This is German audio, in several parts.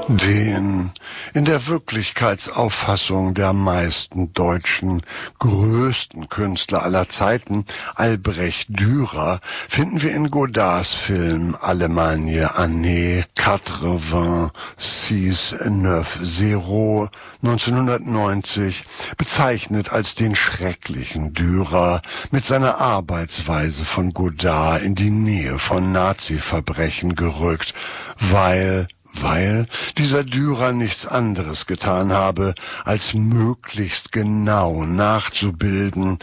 Den in der Wirklichkeitsauffassung der meisten deutschen größten Künstler aller Zeiten, Albrecht Dürer, finden wir in Godards Film Allemagne Année 8690 1990 bezeichnet als den schrecklichen Dürer mit seiner Arbeitsweise von Godard in die Nähe von Nazi-Verbrechen gerückt, weil dieser Dürer nichts anderes getan habe, als möglichst genau nachzubildern,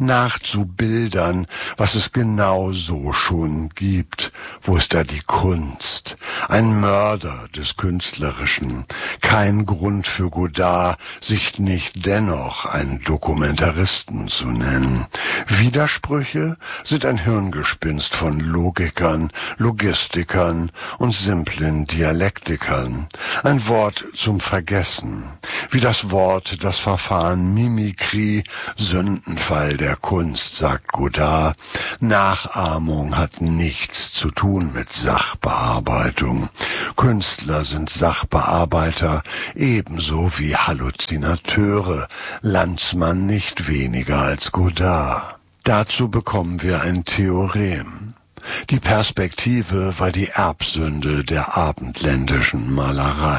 was es genau so schon gibt. Wo ist da die Kunst? Ein Mörder des Künstlerischen. Kein Grund für Godard, sich nicht dennoch einen Dokumentaristen zu nennen. Widersprüche sind ein Hirngespinst von Logikern, Logistikern und simplen Dialektikern. Ein Wort zum Vergessen. Wie das Wort, das Verfahren Mimikrie, Sündenfall der Kunst, sagt Godard. Nachahmung hat nichts zu tun mit Sachbearbeitung. Künstler sind Sachbearbeiter, ebenso wie Halluzinateure. Landsmann nicht weniger als Godard. Dazu bekommen wir ein Theorem. Die Perspektive war die Erbsünde der abendländischen Malerei.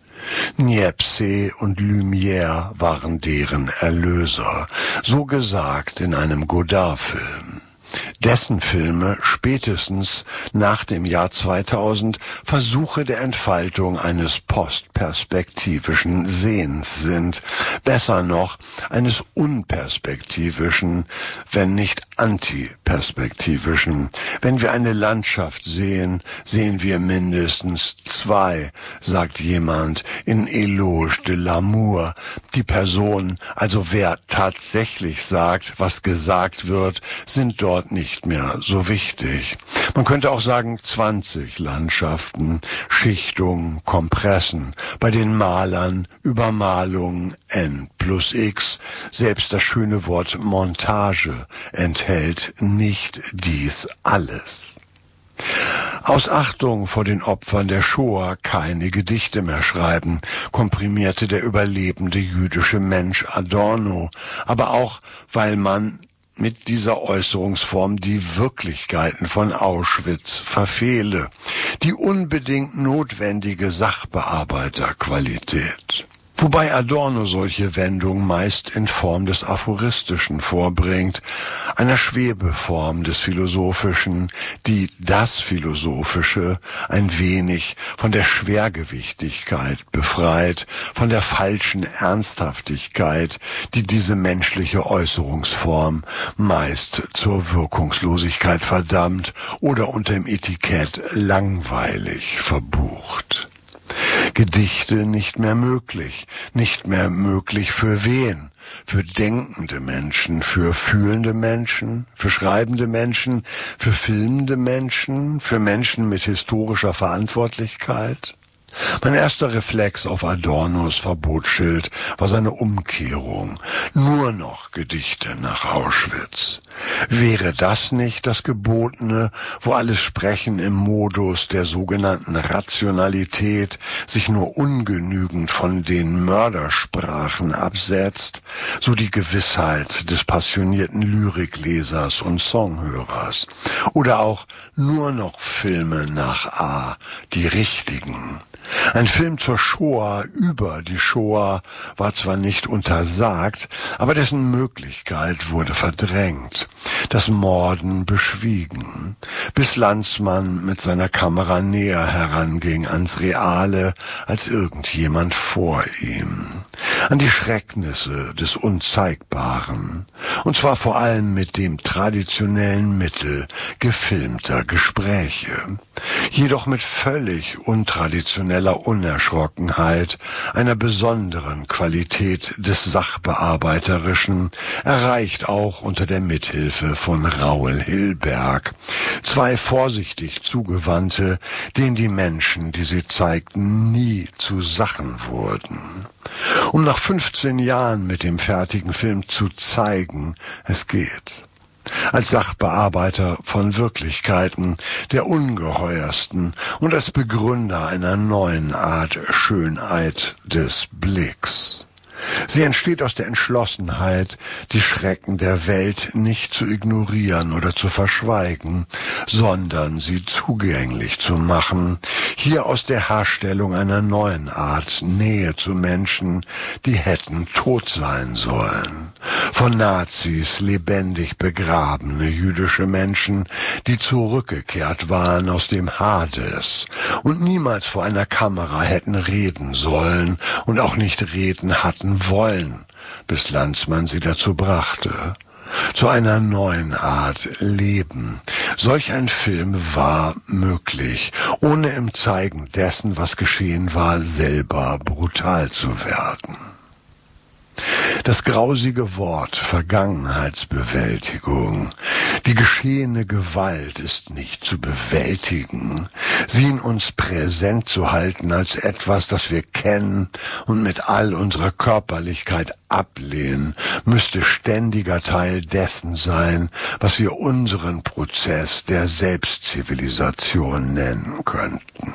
Niepce und Lumière waren deren Erlöser, so gesagt in einem Godard-Film. Dessen Filme spätestens nach dem Jahr 2000 Versuche der Entfaltung eines postperspektivischen Sehens sind, besser noch eines unperspektivischen, wenn nicht antiperspektivischen. Wenn wir eine Landschaft sehen, sehen wir mindestens zwei, sagt jemand in Éloge de l'amour. Die Person, also wer tatsächlich sagt, was gesagt wird, sind dort nicht mehr so wichtig. Man könnte auch sagen 20 Landschaften, Schichtungen, Kompressen, bei den Malern Übermalung n+x. Selbst das schöne Wort Montage enthält nicht dies alles. Aus Achtung vor den Opfern der Shoah keine Gedichte mehr schreiben, komprimierte der überlebende jüdische Mensch Adorno, aber auch, weil man mit dieser Äußerungsform die Wirklichkeiten von Auschwitz verfehle, die unbedingt notwendige Sachbearbeiterqualität. Wobei Adorno solche Wendungen meist in Form des Aphoristischen vorbringt, einer Schwebeform des Philosophischen, die das Philosophische ein wenig von der Schwergewichtigkeit befreit, von der falschen Ernsthaftigkeit, die diese menschliche Äußerungsform meist zur Wirkungslosigkeit verdammt oder unter dem Etikett langweilig verbucht. Gedichte nicht mehr möglich für wen? Für denkende Menschen, für fühlende Menschen, für schreibende Menschen, für filmende Menschen, für Menschen mit historischer Verantwortlichkeit? Mein erster Reflex auf Adornos Verbotsschild war seine Umkehrung. Nur noch Gedichte nach Auschwitz. Wäre das nicht das Gebotene, wo alles Sprechen im Modus der sogenannten Rationalität sich nur ungenügend von den Mördersprachen absetzt, so die Gewissheit des passionierten Lyriklesers und Songhörers? Oder auch nur noch Filme nach A, die richtigen? Ein Film zur Shoah über die Shoah war zwar nicht untersagt, aber dessen Möglichkeit wurde verdrängt, das Morden beschwiegen, bis Landsmann mit seiner Kamera näher heranging ans Reale als irgendjemand vor ihm, an die Schrecknisse des Unzeigbaren, und zwar vor allem mit dem traditionellen Mittel gefilmter Gespräche, jedoch mit völlig untraditioneller Unerschrockenheit, einer besonderen Qualität des Sachbearbeiterischen, erreicht auch unter der Mithilfe von Raoul Hilberg. Zwei vorsichtig Zugewandte, denen die Menschen, die sie zeigten, nie zu Sachen wurden. Um nach 15 Jahren mit dem fertigen Film zu zeigen, es geht. als Sachbearbeiter von Wirklichkeiten der ungeheuersten und als Begründer einer neuen Art Schönheit des Blicks. Sie entsteht aus der Entschlossenheit, die Schrecken der Welt nicht zu ignorieren oder zu verschweigen, sondern sie zugänglich zu machen, hier aus der Herstellung einer neuen Art Nähe zu Menschen, die hätten tot sein sollen. Von Nazis lebendig begrabene jüdische Menschen, die zurückgekehrt waren aus dem Hades und niemals vor einer Kamera hätten reden sollen und auch nicht reden hatten wollen, bis Lanzmann sie dazu brachte. Zu einer neuen Art Leben. Solch ein Film war möglich, ohne im Zeigen dessen, was geschehen war, selber brutal zu werden. Das grausige Wort Vergangenheitsbewältigung. Die geschehene Gewalt ist nicht zu bewältigen, sie in uns präsent zu halten als etwas, das wir kennen und mit all unserer Körperlichkeit ablehnen, müsste ständiger Teil dessen sein, was wir unseren Prozess der Selbstzivilisation nennen könnten.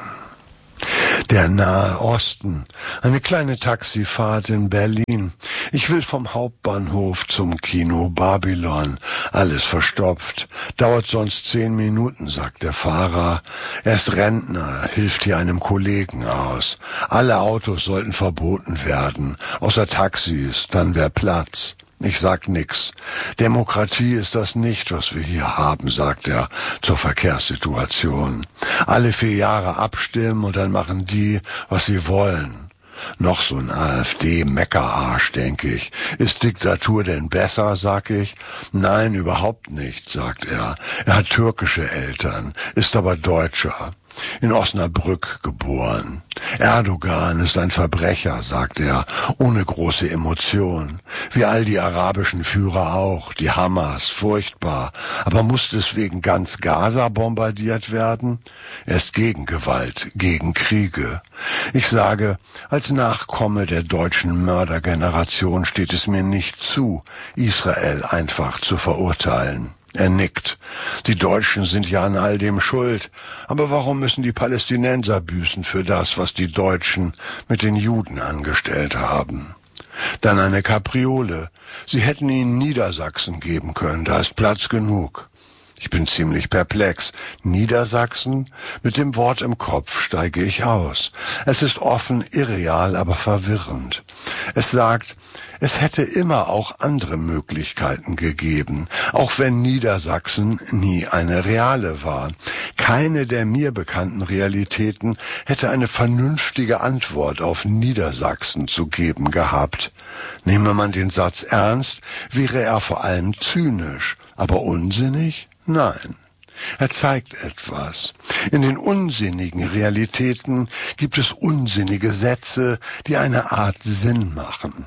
Der Nahe Osten, eine kleine Taxifahrt in Berlin. Ich will vom Hauptbahnhof zum Kino Babylon. Alles verstopft. Dauert sonst 10 Minuten, sagt der Fahrer. Er ist Rentner, hilft hier einem Kollegen aus. Alle Autos sollten verboten werden, außer Taxis, dann wär Platz. Ich sag nix. Demokratie ist das nicht, was wir hier haben, sagt er zur Verkehrssituation. Alle 4 Jahre abstimmen und dann machen die, was sie wollen. Noch so ein AfD-Meckerarsch, denke ich. Ist Diktatur denn besser, sag ich? Nein, überhaupt nicht, sagt er. Er hat türkische Eltern, ist aber Deutscher. In Osnabrück geboren. Erdogan ist ein Verbrecher, sagt er, ohne große Emotion. Wie all die arabischen Führer auch, die Hamas, furchtbar. Aber muss deswegen ganz Gaza bombardiert werden? Er ist gegen Gewalt, gegen Kriege. Ich sage, als Nachkomme der deutschen Mördergeneration steht es mir nicht zu, Israel einfach zu verurteilen. Er nickt. Die Deutschen sind ja an all dem schuld. Aber warum müssen die Palästinenser büßen für das, was die Deutschen mit den Juden angestellt haben? Dann eine Kapriole. Sie hätten ihnen Niedersachsen geben können, da ist Platz genug. Ich bin ziemlich perplex. Niedersachsen? Mit dem Wort im Kopf steige ich aus. Es ist offen irreal, aber verwirrend. Es sagt, es hätte immer auch andere Möglichkeiten gegeben, auch wenn Niedersachsen nie eine reale war. Keine der mir bekannten Realitäten hätte eine vernünftige Antwort auf Niedersachsen zu geben gehabt. Nehme man den Satz ernst, wäre er vor allem zynisch, aber unsinnig? Nein. Er zeigt etwas. In den unsinnigen Realitäten gibt es unsinnige Sätze, die eine Art Sinn machen.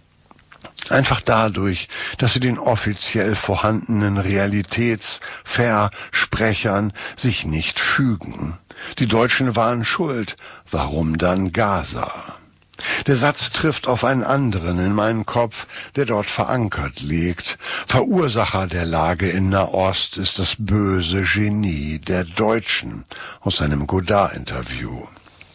Einfach dadurch, dass sie den offiziell vorhandenen Realitätsversprechern sich nicht fügen. Die Deutschen waren schuld. Warum dann Gaza? Der Satz trifft auf einen anderen in meinen Kopf, der dort verankert liegt. Verursacher der Lage in Nahost ist das böse Genie der Deutschen aus einem Godard-Interview.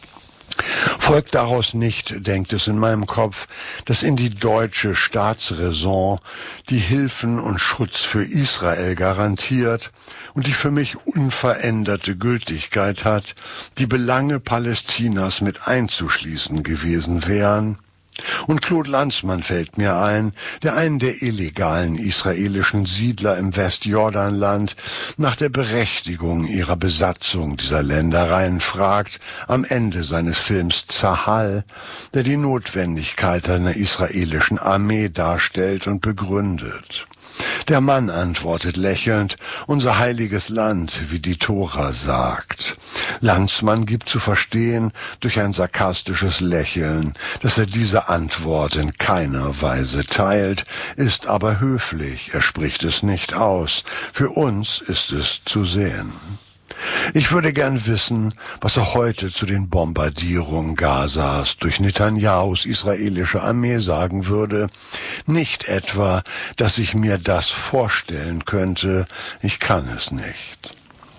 Folgt daraus nicht, denkt es in meinem Kopf, dass in die deutsche Staatsräson die Hilfen und Schutz für Israel garantiert und die für mich unveränderte Gültigkeit hat, die Belange Palästinas mit einzuschließen gewesen wären? Und Claude Lanzmann fällt mir ein, der einen der illegalen israelischen Siedler im Westjordanland nach der Berechtigung ihrer Besatzung dieser Ländereien fragt, am Ende seines Films Zahal, der die Notwendigkeit einer israelischen Armee darstellt und begründet. Der Mann antwortet lächelnd, unser heiliges Land, wie die Tora sagt. Lanzmann gibt zu verstehen, durch ein sarkastisches Lächeln, dass er diese Antwort in keiner Weise teilt, ist aber höflich, er spricht es nicht aus. Für uns ist es zu sehen. Ich würde gern wissen, was er heute zu den Bombardierungen Gazas durch Netanyahus israelische Armee sagen würde. Nicht etwa, dass ich mir das vorstellen könnte, ich kann es nicht.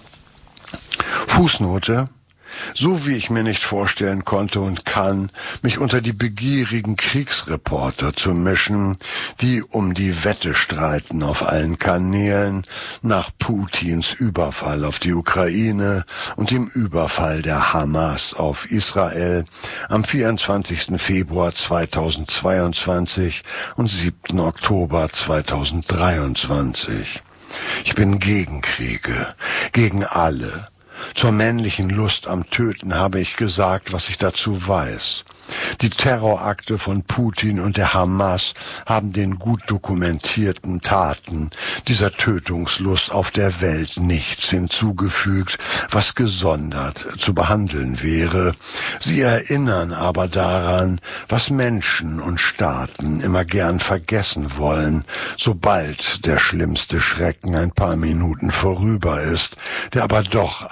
Fußnote: So wie ich mir nicht vorstellen konnte und kann, mich unter die begierigen Kriegsreporter zu mischen, die um die Wette streiten auf allen Kanälen nach Putins Überfall auf die Ukraine und dem Überfall der Hamas auf Israel am 24. Februar 2022 und 7. Oktober 2023. Ich bin gegen Kriege, gegen alle. Zur männlichen Lust am Töten habe ich gesagt, was ich dazu weiß. Die Terrorakte von Putin und der Hamas haben den gut dokumentierten Taten dieser Tötungslust auf der Welt nichts hinzugefügt, was gesondert zu behandeln wäre. Sie erinnern aber daran, was Menschen und Staaten immer gern vergessen wollen, sobald der schlimmste Schrecken ein paar Minuten vorüber ist, der aber doch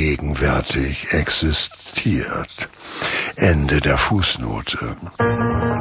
allgegenwärtig existiert. Ende der Fußnote.